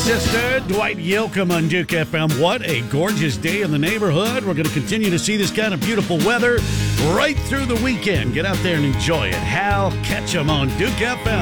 Sister, Dwight Yoakam on Duke FM. What a gorgeous day in the neighborhood. We're going to continue to see this kind of beautiful weather right through the weekend. Get out there and enjoy it. Hal Ketchum on Duke FM.